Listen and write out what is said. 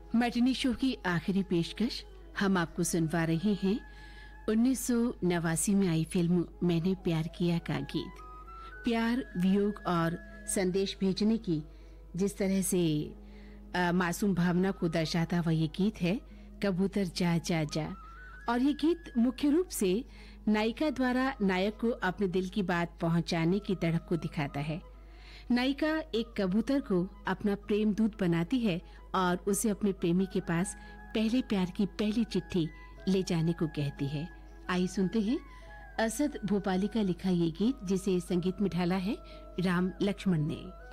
Matinee show की आखिरी पेशकश हम आपको सुनवा रहे हैं 1989 में आई फिल्म मैंने प्यार किया का गीत। प्यार, वियोग और संदेश भेजने की जिस तरह से मासूम भावना को दर्शाता हुआ ये गीत है कबूतर जा जा जा। और ये गीत मुख्य रूप से नायिका द्वारा नायक को अपने दिल की बात पहुंचाने की तड़प को दिखाता है। नायिका एक कबूतर को अपना प्रेम दूत बनाती है और उसे अपने प्रेमी के पास पहले प्यार की पहली चिट्ठी ले जाने को कहती है। आइए सुनते हैं असद भोपाली का लिखा ये गीत, जिसे संगीत में ढाला है राम लक्ष्मण ने।